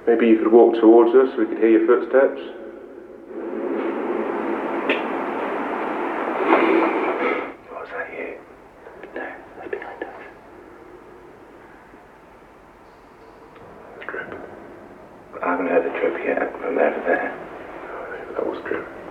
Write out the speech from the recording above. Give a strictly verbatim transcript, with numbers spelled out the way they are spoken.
Maybe you could walk towards us so we could hear your footsteps? Was that you? No, they're behind us. Drip. I haven't heard the drip yet from over there. That was Drip.